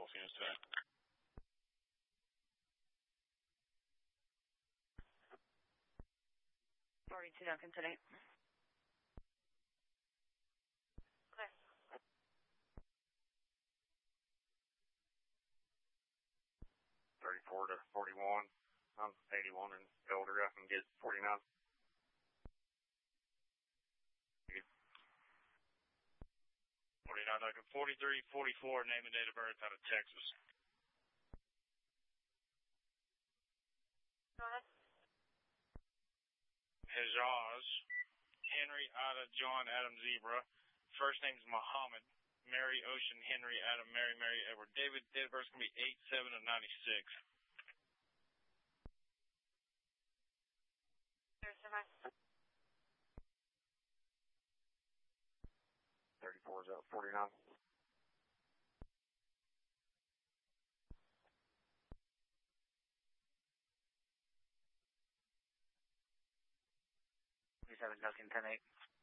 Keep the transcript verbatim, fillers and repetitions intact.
both units today. forty-two Duncan today. Clear. thirty-four to forty-one. I'm eighty-one and older. I can get forty-nine. forty-nine Duncan. forty-three forty-four, name and date of birth out of Texas. Go ahead. Hejaz, Henry, Ida, John, Adam, Zebra. First name's Muhammad. Mary, Ocean, Henry, Adam, Mary, Mary, Edward. David, date of birth's going to be eight seven of ninety-six. There's the rest. thirty-four is out, forty-nine. twenty-seven Duncan ten eight.